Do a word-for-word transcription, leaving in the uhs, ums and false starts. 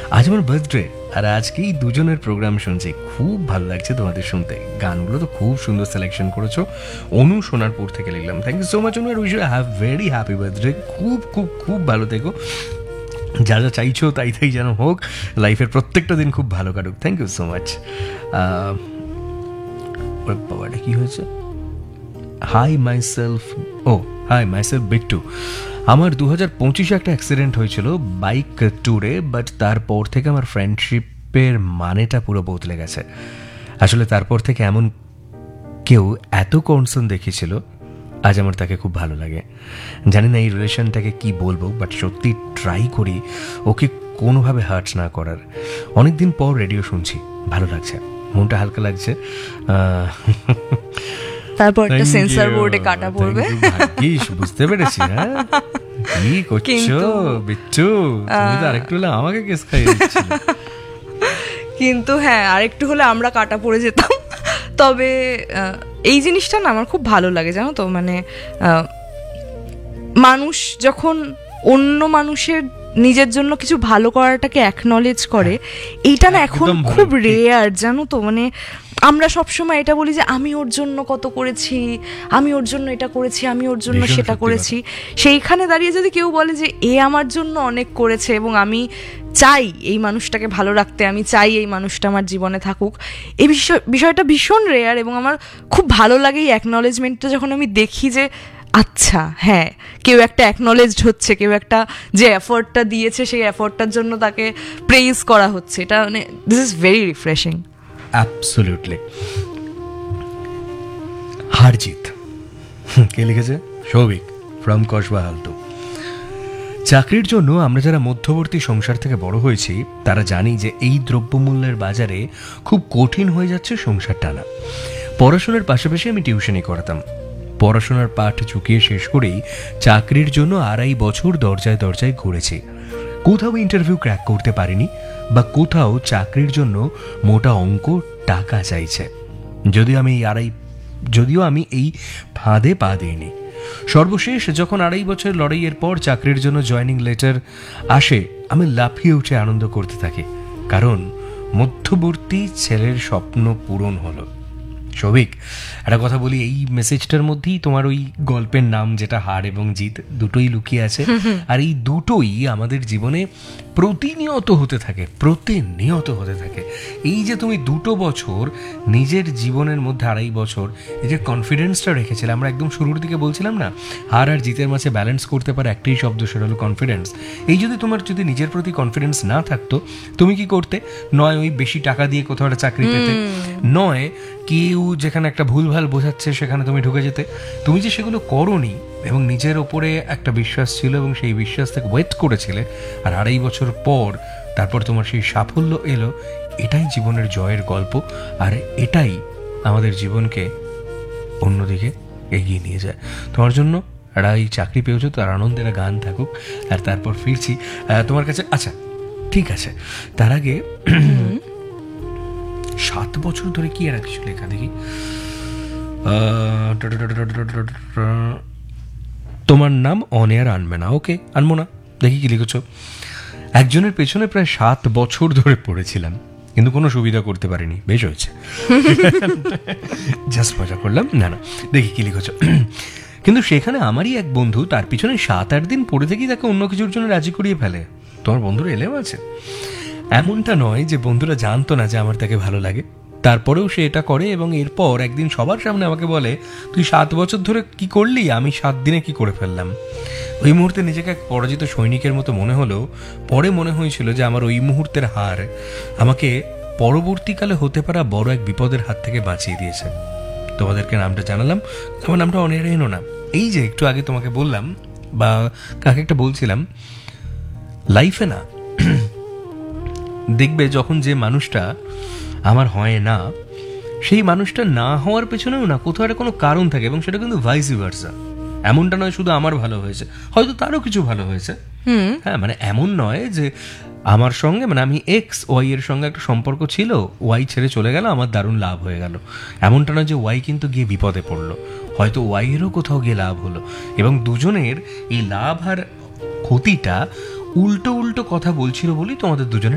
আজ আমার বার্থডে, আর আজকেই দুজনের প্রোগ্রাম শুনছি, খুব ভালো লাগছে তোমাদের শুনতে। গানগুলো তো খুব সুন্দর সিলেকশন করেছো। অনু সোনারপুর থেকে লিখলাম, thank you so much Anu, R wish you have very happy birthday. খুব খুব খুব ভালো থেকো, যা যা চাইছো তাই তাই যেন হোক, লাইফের প্রত্যেকটা দিন খুব ভালো কাটুক। Thank you so much. বাবাটা কি হয়েছে? Hi my self, O hi my self Bittu. আমার দু হাজার পঁচিশে একটা অ্যাক্সিডেন্ট হয়েছিল বাইক ট্যুরে, বাট তারপর থেকে আমার ফ্রেন্ডশিপের মানেটা পুরো বদলে গেছে। আসলে তারপর থেকে এমন কেউ এত কনসার্ন দেখিয়েছিল, আজ আমার তাকে খুব ভালো লাগে। জানি না এই রিলেশনটাকে কি বলবো, বাট সত্যি ট্রাই করি ওকে কোনোভাবে হার্ট না করার। অনেকদিন পর রেডিও শুনছি, ভালো লাগছে, মনটা হালকা লাগছে। তারপর একটা সেন্সর বোর্ডে কাটা পড়বে, বুঝতে পেরেছি। হ্যাঁ, কি করছো বিচ্ছু, তুমি তো আরেকটু হলে আমাকে কেস খাইয়ে দিচ্ছিলে। কিন্তু হ্যাঁ, আরেকটু হলে আমরা কাটা পড়ে যেতাম। তবে এই জিনিসটা না আমার খুব ভালো লাগে, জানো তো, মানে মানুষ যখন অন্য মানুষের নিজের জন্য কিছু ভালো করাটাকে অ্যাকনলেজ করে, এইটা না এখন খুব রেয়ার, জানো তো। মানে আমরা সবসময় এটা বলি যে আমি ওর জন্য কত করেছি, আমি ওর জন্য এটা করেছি, আমি ওর জন্য সেটা করেছি। সেইখানে দাঁড়িয়ে যদি কেউ বলে যে এ আমার জন্য অনেক করেছে এবং আমি চাই এই মানুষটাকে ভালো রাখতে, আমি চাই এই মানুষটা আমার জীবনে থাকুক, এই বিষয় বিষয়টা ভীষণ রেয়ার। এবং আমার খুব ভালো লাগে এই অ্যাকনলেজমেন্টটা যখন আমি দেখি যে আচ্ছা হ্যাঁ, কেউ একটা অ্যাকনলেজড হচ্ছে, কেউ একটা যে এফোর্টটা দিয়েছে সেই এফোর্টটার জন্য তাকে প্রেইজ করা হচ্ছে। এটা মানে this is very refreshing. Absolutely. হারজিত কে লিখেছে? সৌভিক ফ্রম কসবা হালতো। চাকরির জন্য আমরা যারা মধ্যবর্তী সংসার থেকে বড় হয়েছি তারা জানি যে এই দ্রব্যমূল্যের বাজারে খুব কঠিন হয়ে যাচ্ছে সংসার টানা। পড়াশোনার পাশাপাশি আমি টিউশনি করাতাম। পড়াশোনার পাঠ চুকিয়ে শেষ করেই চাকরির জন্য আড়াই বছর দরজায় দরজায় ঘুরেছি। কোথাও ইন্টারভিউ ক্র্যাক করতে পারিনি, বা কোথাও চাকরির জন্য মোটা অঙ্ক টাকা চাইছে। যদিও আমি এই আড়াই যদিও আমি এই ফাঁদে পা দিইনি। সর্বশেষ যখন আড়াই বছর লড়াইয়ের পর চাকরির জন্য জয়নিং লেটার আসে, আমি লাফিয়ে উঠে আনন্দ করতে থাকি, কারণ মধ্যবর্তী ছেলের স্বপ্ন পূরণ হলো। সৌভিক, একটা কথা বলি, এই মেসেজটার মধ্যেই তোমার ওই গল্পের নাম যেটা হার এবং জিত দুটোই লুকিয়ে আছে। আর এই দুটোই আমাদের জীবনে প্রতিনিয়ত হতে থাকে, প্রতিনিয়ত হতে থাকে। এই যে তুমি দুটো বছর নিজের জীবনের মধ্যে, আড়াই বছর এই যে কনফিডেন্সটা রেখেছিলে, আমরা একদম শুরুর দিকে বলছিলাম না, হার আর জিতের মাঝে ব্যালেন্স করতে পারে একটাই শব্দ, সেটা হলো কনফিডেন্স। এই যদি তোমার যদি নিজের প্রতি কনফিডেন্স না থাকতো, তুমি কি করতে? নয় ওই বেশি টাকা দিয়ে কোথাও একটা চাকরি পেতে, নয় কেউ যেখানে একটা ভুলভাল বোঝাচ্ছে সেখানে তুমি ঢুকে যেতে। তুমি যে সেগুলো করোনি এবং নিজের ওপরে একটা বিশ্বাস ছিল এবং সেই বিশ্বাস থেকে ওয়েট করেছিলে, আর আড়াই বছর পর তারপর তোমার সেই সাফল্য এলো, এটাই জীবনের জয়ের গল্প। আর এটাই আমাদের জীবনকে অন্যদিকে এগিয়ে নিয়ে যায়। তোমার জন্য একটা এই চাকরি পেয়েছো, তার আনন্দের গান থাকুক। আর তারপর ফিরছি তোমার কাছে। আচ্ছা ঠিক আছে, তার আগে সাত বছর ধরে কি আর কিছু লেখা দেখি। তোমার নাম অন এয়ার আনবে না, ওকে আনবো না। দেখি কি লিখেছ। একজনের পেছনে প্রায় সাত বছর ধরে পড়েছিলাম, কিন্তু কোনো সুবিধা করতে পারিনি। বেশ হয়েছে, জাস্ট মজা করলাম। না না, দেখি কি লিখেছ। কিন্তু সেখানে আমারই এক বন্ধু তার পিছনে সাত আট দিন পড়ে থেকেই তাকে অন্য কিছুর জন্য রাজি করিয়ে ফেলে। তোমার বন্ধুরা এলেও আছে। এমনটা নয় যে বন্ধুরা জানতো না যে আমার তাকে ভালো লাগে, তারপরেও সে এটা করে। এবং এরপর একদিন সবার সামনে আমাকে বলে, তুই সাত বছর ধরে কি করলি, আমি সাত দিনে কি করে ফেললাম। ওই মুহূর্তে নিজেকে এক পরাজিত সৈনিকের মতো মনে হলেও পরে মনে হয়েছিল যে আমার ওই মুহূর্তের হার আমাকে পরবর্তীকালে হতে পারা বড় এক বিপদের হাত থেকে বাঁচিয়ে দিয়েছে। তোমাদেরকে নামটা জানালাম, আমার নামটা অনেক এনো না। এই যে একটু আগে তোমাকে বললাম বা কাকে একটা বলছিলাম, লাইফে না দেখবে যখন যে মানুষটা আমার হয় না, সেই মানুষটা না হওয়ার পেছনেও না কোথাও একটা কোনো কারণ থাকে, এবং সেটা কিন্তু ভাইস ভার্সা। এমনটা নয় শুধু আমার ভালো হয়েছে, হয়তো তারও কিছু ভালো হয়েছে। হ্যাঁ, মানে এমন নয় যে আমার সঙ্গে, মানে আমি এক্স ওয়াই এর সঙ্গে একটা সম্পর্ক ছিল, ওয়াই ছেড়ে চলে গেল, আমার দারুণ লাভ হয়ে গেল। এমনটা নয় যে ওয়াই কিন্তু গিয়ে বিপদে পড়লো, হয়তো ওয়াই এরও কোথাও গিয়ে লাভ হলো। এবং দুজনের এই লাভ আর ক্ষতিটা উল্টো উল্টো কথা বলছিল বলেই তোমাদের দুজনের